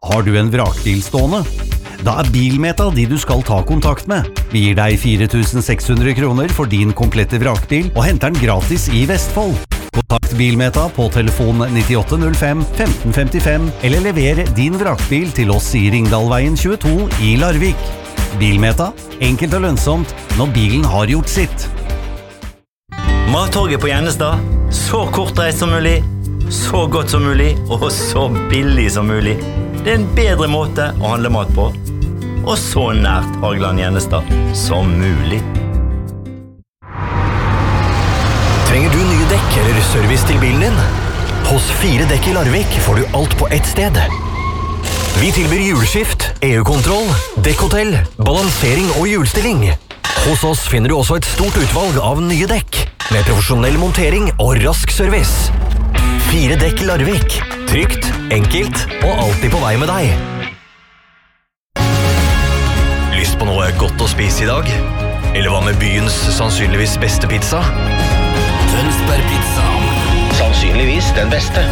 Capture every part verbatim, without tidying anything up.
Har du en vrakbil stående? Da er Bilmeta de du skal ta kontakt med. Vi gir deg fire tusen seks hundre kroner for din komplette vrakbil og henter den gratis i Vestfold. Kontakt Bilmeta på telefon nittiåtte null fem femten femtifem eller lever din vrakbil til oss i Ringdalveien tjueto i Larvik. Bilmeta, enkelt og lønnsomt når bilen har gjort sitt. Mattorget på Gjennestad. Så kort reis som mulig, så godt som mulig og så billig som mulig. Det er en bedre måte å handle mat på. Og så nært Hageland Gjennestad som mulig. Trenger du nye dekk eller service til bilen din? Hos Fire Dekk i Larvik får du alt på ett sted. Vi tilbyr hjulskift, E U-kontroll, dekkhotell, balansering og hjulstilling. Hos oss finner du også et stort utvalg av nye dekk, med profesjonell montering og rask service. Fire Dekk Larvik. Trygt, enkelt og alltid på vei med deg. Lyst på noe godt å spise i dag? Eller hva med byens sannsynligvis beste pizza? Tønsberg Pizza. Sannsynligvis den beste.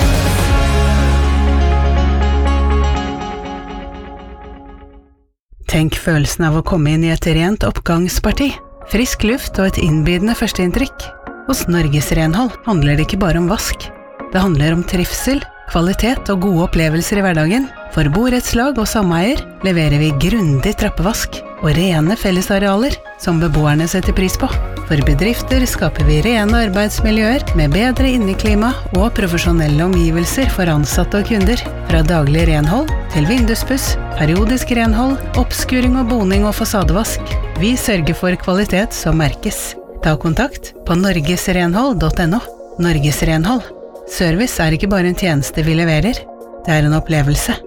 Tenk følelsen av å komme inn i et rent oppgangsparti. Frisk luft og et innbydende førsteinntrykk. Hos Norges Renhold handler det ikke bare om vask. Det handler om trivsel, kvalitet og gode opplevelser i hverdagen. For borettslag og sameier leverer vi grundig trappevask og rene fellesarealer som beboerne setter pris på. For bedrifter skaper vi rene arbeidsmiljøer med bedre inneklima og profesjonelle omgivelser for ansatte og kunder. Fra daglig renhold til vinduspuss, periodisk renhold, oppskuring og boning og fasadevask. Vi sørger for kvalitet som merkes. Ta kontakt på norgesrenhold punktum no. Norges Renhold. Service er ikke bare en tjeneste vi leverer, det er en opplevelse.